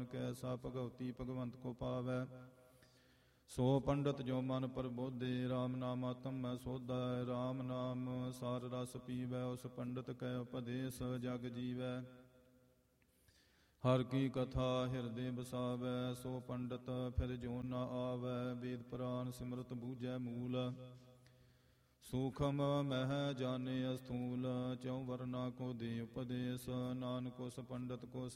ਨਾਨਕ ਐਸਾ ਭਗਵਤੀ ਭਗਵੰਤ ਕੋ ਪਾਵੈ। ਸੋ ਪੰਡਤ ਜੋ ਮਨ ਪ੍ਰਬੋਧੇ RAM ਨਾਮ ਆਤਮ ਮੈਂ ਸੋਧੈ। RAM ਨਾਮ ਸਾਰ ਰਸ ਪੀਵੈ ਉਸ ਪੰਡਤ ਕੈ ਉਪਦੇਸ ਜਗ ਜੀਵੈ। ਹਰ ਕੀ ਕਥਾ ਹਿਰਦੇ ਬਸਾਵੈ ਸੋ ਪੰਡਤ ਫਿਰ ਜੋ ਨ ਆਵੈ। ਵੇਦ ਪੁਰਾਨ ਸਿਮਰਤ ਬੂਝੈ ਮੂਲ ਸੂਖਮ ਮਹਿ ਜਾਣੇ ਅਸਥੂਲ। ਚਉ ਵਰਨਾ ਕੋ ਦੇ ਉਪਦੇਸ ਨਾਨਕ ਉਸ ਪੰਡਤ ਕੋ